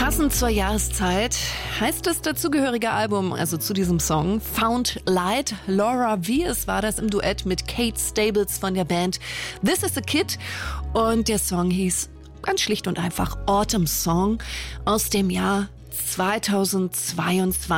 Passend zur Jahreszeit heißt das dazugehörige Album, also zu diesem Song, Found Light. Laura Viers war das im Duett mit Kate Stables von der Band This Is a Kid. Und der Song hieß ganz schlicht und einfach Autumn Song aus dem Jahr 2022.